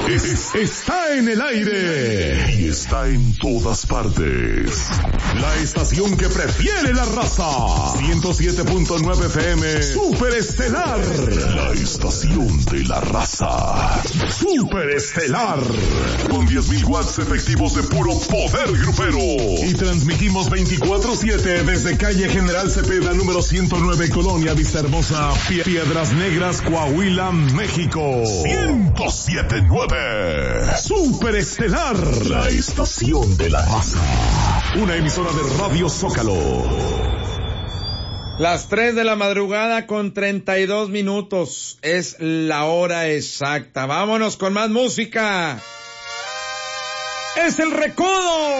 Está en el aire y está en todas partes. La estación que prefiere la raza. 107.9 FM. Superestelar. La estación de la raza. Superestelar. Con 10.000 watts efectivos de puro poder grupero. Y transmitimos 24/7 desde calle General Cepeda, número 109, Colonia Vistahermosa, Piedras Negras, Coahuila, México. 107.9. Superestelar. La estación de la raza. Una emisora de Radio Zócalo. Las 3 de la madrugada con 32 minutos. Es la hora exacta. Vámonos con más música. Es el Recodo.